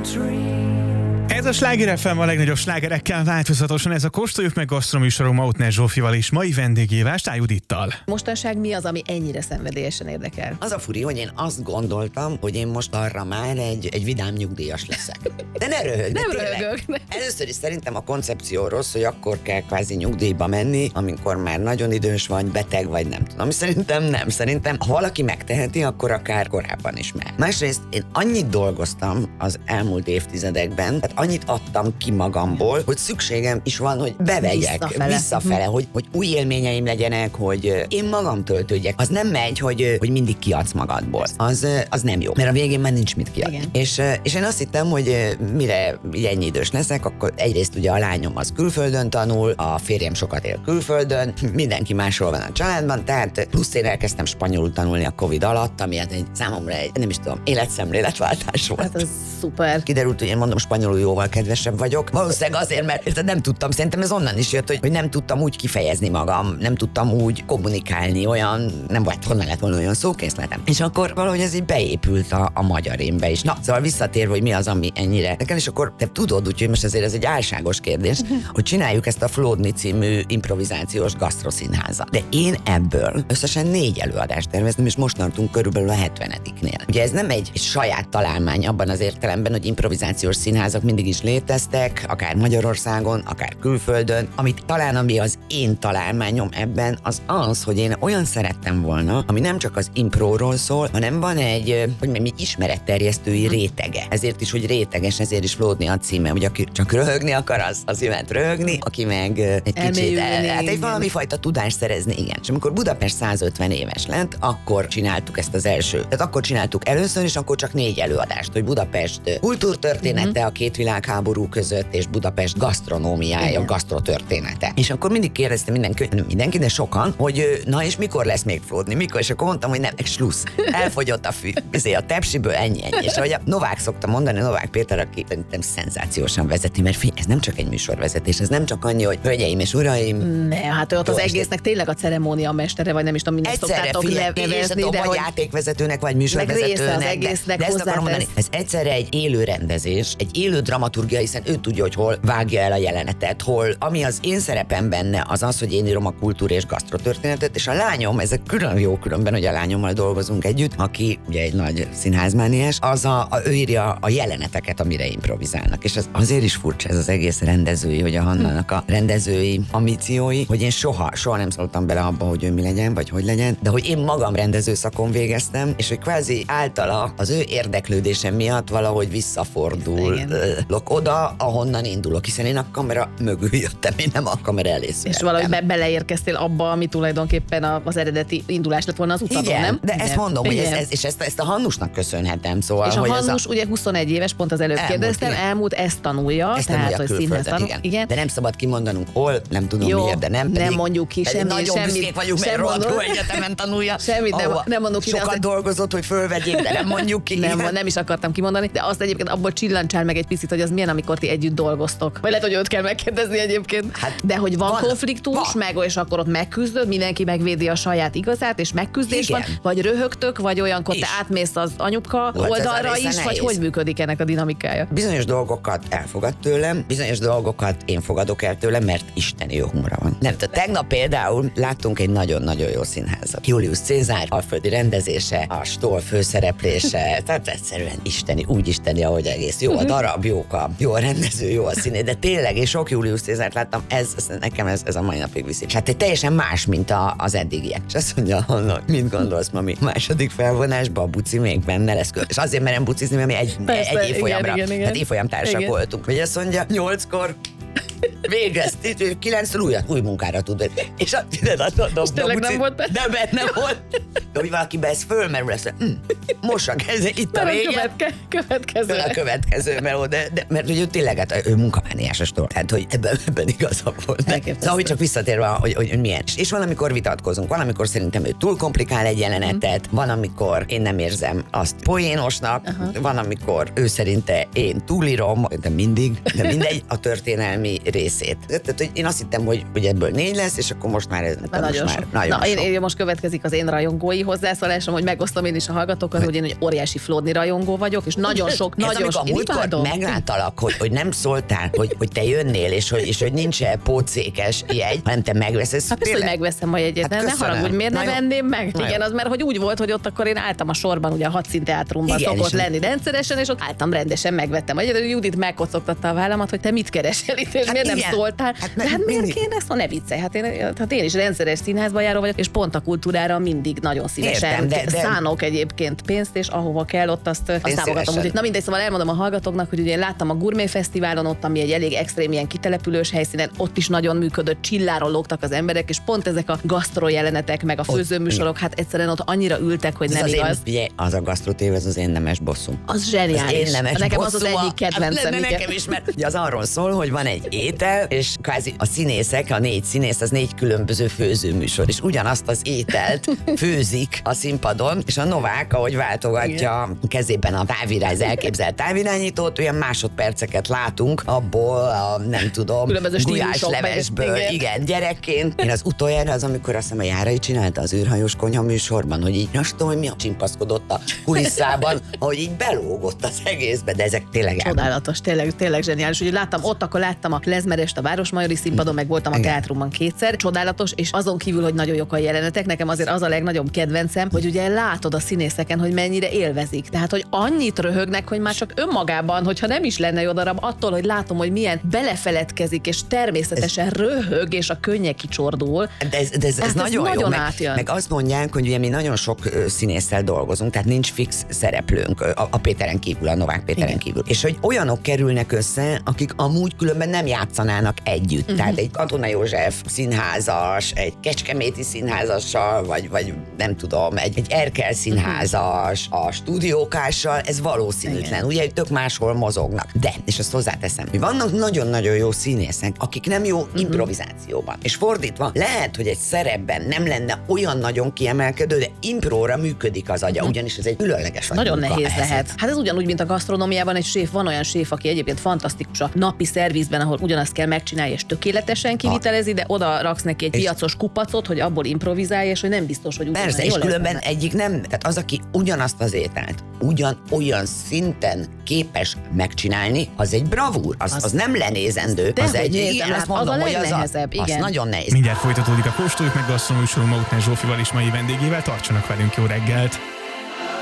Ez a Sláger FM a legnagyobb slágerekkel változatosan, ez a Kóstoljuk meg gasztroműsorunk Mautner Zsófival és mai vendégével, Stály Judittal. Mostanság mi az, ami ennyire szenvedélyesen érdekel? Az a furi, hogy én azt gondoltam, hogy én most arra már egy vidám nyugdíjas leszek. De ne röhögj, Nem tényleg. röhögök. Először is szerintem a koncepció rossz, hogy akkor kell kvázi nyugdíjba menni, amikor már nagyon idős vagy, beteg vagy, nem tudom. Szerintem nem. Szerintem, ha valaki megteheti, akkor akár korábban is mehet. Másrészt én annyit dolgoztam az elmúlt évtizedekben, tehát annyit adtam ki magamból, hogy szükségem is van, hogy bevegyek visszafele, hogy új élményeim legyenek, hogy én magam töltődjek. Az nem megy, hogy mindig kiadsz magadból. Az nem jó, mert a végén már nincs mit kiadni. És én azt hittem, hogy mire ennyi idős leszek, akkor egyrészt ugye a lányom az külföldön tanul, a férjem sokat él külföldön, mindenki máshol van a családban, tehát plusz én elkezdtem spanyolul tanulni a Covid alatt, ami hát számomra nem is tudom, életszemléletváltás volt. Hát ez szuper. Kiderült, hogy én mondom, spanyolul jóval kedvesebb vagyok. Valószínűleg azért, mert nem tudtam, szerintem ez onnan is jött, hogy nem tudtam úgy kifejezni magam, nem tudtam úgy kommunikálni, olyan, nem volt, honnan lett volna olyan szókészletem. És akkor valahogy ez így beépült a magyar énbe is. Na, szóval visszatérve, hogy mi az, ami ennyire nekem, és akkor te tudod, úgyhogy most azért ez egy álságos kérdés, hogy csináljuk ezt a Flódni című improvizációs gasztroszínházat. De én ebből összesen 4 előadást terveztem, és most tartunk körülbelül a 70-nél. Ugye ez nem egy saját találmány abban az értelemben, hogy improvizációs színházak mindig is léteztek, akár Magyarországon, akár külföldön. Ami az én találmányom ebben, az, hogy én olyan szerettem volna, ami nem csak az impróról szól, hanem van egy, hogy mi ismeretterjesztői rétege. Ezért is, hogy réteges, ezért is Flódni a címe, hogy aki csak röhögni akar, az jöhet röhögni, aki meg egy kicsit egy valami fajta tudást szerezni, igen. És amikor Budapest 150 éves lett, akkor csináltuk ezt az első. Tehát akkor csináltuk először, és akkor csak 4 előadást, hogy Budapest kultúrtörténete a két világháború között, és Budapest gasztronómiája, gasztrotörténete. És akkor mindig kérdezte mindenki, de sokan, hogy na és mikor lesz még Flódni, mikor? És akkor mondtam, hogy nem, slussz. Elfogyott a fű. A tepsiből ennyi. És ahogy a Novák szokta mondani, Novák Péter, aki szerintem szenzációsan vezeti, mert ez nem csak egy műsorvezetés, ez nem csak annyi, hogy hölgyeim és uraim. Ne, hát ott az egésznek tényleg a ceremónia mestere, vagy nem is tudom, minek szoktátok nevezni, de vagy játékvezetőnek, vagy műsorvezetőnek. De ezt akarom mondani, ez egyszerre egy élő rendezés, egy élő dramaturgia, hiszen ő tudja, hogy hol vágja el a jelenetet, hol. Ami az én szerepem benne, az, hogy én írom a kultúr és gasztrotörténetet, és a lányom, ezek különben, hogy a lányommal dolgozunk együtt, aki ugye egy nagy színházmániás, ő írja a jeleneteket, amire improvizálnak. És ez azért is furcsa ez az egész rendezői, hogy a Hannának a rendezői ambíciói, hogy én soha nem szóltam bele abba, hogy ő mi legyen, vagy hogy legyen, de hogy én magam rendezőszakon végeztem, és hogy kvázi általa az ő érdeklődésem miatt valahogy visszafordulok oda, ahonnan indulok, hiszen én a kamera mögül jöttem, én nem a kamera elé születtem. És valahogy beleérkeztél abba, ami tulajdonképpen az eredeti indulás lett volna az utadon, igen, nem? De ezt mondom, hogy ezt a Hannusnak köszönhetem, szóval. És a Hannus ugye 21 éves, pont az előbb kérdeztem, elmúlt ezt tanulja, tehát hogy színház tanul. Igen. De nem szabad kimondanunk hol, nem tudom miért, de nem pedig. Nem mondjuk ki semmit. Nagyon büszkék vagyunk, mert Roadró egyetemen tanulja. Semmit nem mondjuk ki. Sokat dolgozott, hogy fölvegyék, de nem mondjuk ki. Nem is akartam kimondani, de azt egyébként abból csillancsál meg egy picit, hogy az milyen, amikor ti együtt dolgoztok. Vagy lehet, hogy őt kell megkérdezni egyébként. Hát, de hogy van konfliktus, és akkor ott megküzdöd, mindenki megvédi a saját igazát, és megküzdés van, vagy röhögtök, vagy olyankor te átmész az anyuka oldalra is, vagy hogy működik ennek a dinamikája? Bizonyos dolgokat elfogad tőlem, bizonyos dolgokat én fogadok el tőlem, mert isteni jó humora van. Nem, tegnap például láttunk egy nagyon-nagyon jó színházat. Julius Cézár alföldi rendezése, a Stoll főszereplése, tehát egyszerűen úgy isteni, ahogy egész jó a darab, jó a rendező, jó a színé, de tényleg, és sok Julius Cézárt láttam, nekem ez a mai napig viszi. Hát egy teljesen más, mint az eddigiek. És azt mondja, hogy mit gondolsz, mami? Második felvonásban a buci még benne lesz. És azért merem bucizni, mert mi egy évfolyamra, tehát évfolyamtársak voltunk. Vagy azt mondja, 8-kor végez, 9-től új munkára tud. És és tényleg nem volt benne? Nem volt. De hogy valakibe ez fölmerül, lesz, most itt a vége. A következő meló, mert ugye tényleg ő munkamániásos tól. Tehát, hogy ebben igaza volt. Szóval, hogy csak visszatérve, hogy milyen. És van, amikor vitatkozunk, van, amikor szerintem ő túl komplikál egy jelenetet, van, amikor én nem érzem azt poénosnak, van, amikor ő szerinte én túlírom, de mindegy, a történelmi részét. Tehát, hogy én azt hittem, hogy ebből 4 lesz, és akkor most már ez nagyon sok. Én most következik az én rajongói hozzászólásom, hogy megosztom én is a hallgatókat, hogy én egy óriási Flódni rajongó vagyok, és nagyon sok, nagyon sok. Múltkor megláttalak, hogy nem szóltál, hogy te jönnél, és hogy nincs pótszékes jegy, hanem te megveszed. Hát persze, hogy megveszem a jegyet, ne haragudj, miért ne venném meg? Igen, az mert hogy úgy volt, hogy ott akkor én álltam a sorban, ugye a Hadszín teátrumban szokott lenni rendszeresen, és ott álltam rendesen, megvettem a jegyet, Judit megkocogtatta a vállamat, hogy te mit keresel itt, és miért nem szóltál? Hát miért kéne ezt? Ne viccelj, hát én is rendszeres színházba járó vagyok, és pont a kultúrára mindig nagyon szívesen szánok egyébként pénzt, és ahova kell, ott azt támogatom. Úgyhogy, na mindegy, szóval elmondom a hallgatóknak, hogy ugye én láttam a Gourmet Fesztiválon, ott, ami egy elég extrém ilyen kitelepülős helyszínen, ott is nagyon működött, csilláról lógtak az emberek, és pont ezek a gasztro jelenetek, meg a főzőműsorok, hát egyszerűen ott annyira ültek, hogy nem igaz. Az a gasztrotév, ez az én nemes bosszum. Az zseniális. Nekem az egyik kedvencem. Nekem is, mert az arról szól, hogy van egy étel, és kvázi a színészek, a 4 színész, az 4 különböző főzőműsor, és ugyanazt az ételt főzik a színpadon, és a Novák, ahogy váltogatja kezében a távirányz, elképzelt távirányítót, olyan másodperceket látunk abból a, nem tudom, gulyáslevesből. Igen, gyerekként. Én az utoljára az, amikor azt hiszem a Járai csinálta az űrhajós konyha műsorban, hogy így, nem tudom, hogy mi a csimpaszkodott a kulisszában, ahogy így belógott az egészbe, de ezek tényleg csodálatos, tényleg zseniális. Ugye láttam a Klezmerest a Városmajori Színpadon, meg voltam a teátrumban 2-szer. Csodálatos, és azon kívül, hogy nagyon jók a jelenetek, nekem azért az a legnagyobb kedvencem, hogy ugye látod a színészeken, hogy mennyire élvezik. Tehát, hogy annyit röhögnek, hogy már csak önmagában, hogyha nem is lenne jó darab, attól, hogy látom, hogy milyen belefeledkezik, és természetesen röhög, és a könnye kicsordul. De ez nagyon jó. Meg azt mondják, hogy ugye mi nagyon sok színésszel dolgozunk, tehát nincs fix szereplőnk a Péteren kívül, a Novák Péteren kívül. És hogy olyanok kerülnek össze, akik amúgy különben nem játszanának együtt. Tehát egy Katona József színházas, egy kecskeméti színházassal, vagy nem tudom, egy Erkel színházas, a stúdiókással, ez valószínűtlen. Ugye, hogy tök máshol mozognak. De, és ezt hozzáteszem, hogy vannak nagyon-nagyon jó színészek, akik nem jó improvizációban. És fordítva, lehet, hogy egy szerepben nem lenne olyan nagyon kiemelkedő, de impróra működik az agya, ugyanis ez egy különleges nagyon nehéz lehet. Hát ez ugyanúgy, mint a gasztronómiában egy séf, van olyan séf, aki egyébként fantasztikus a napi szervizben, ahol ugyanazt kell megcsinálni, és tökéletesen kivitelezi, de oda raksz neki egy piacos kupacot, hogy abból improvizálja, és hogy nem biztos, hogy ugyanaz. Persze, és különben egyik nem, tehát az, aki ugyanazt az ételt olyan szinten képes megcsinálni, az egy bravúr, az nem lenézendő. Az egy, igen, azt mondom, az a legnehezebb, hogy az nagyon nehéz. Mindjárt folytatódik a Kóstoljuk meg gasztronóműsorunk Mautner Zsófival és mai vendégével, tartsanak velünk, jó reggelt!